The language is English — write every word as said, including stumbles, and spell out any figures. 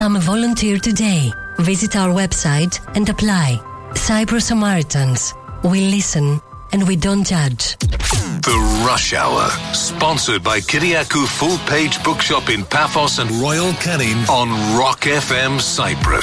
Become a volunteer today. Visit our website and apply. Cyprus Samaritans. We listen and we don't judge. The Rush Hour, sponsored by Kyriakou Full Page Bookshop in Paphos and Royal Canin on Rock F M Cyprus.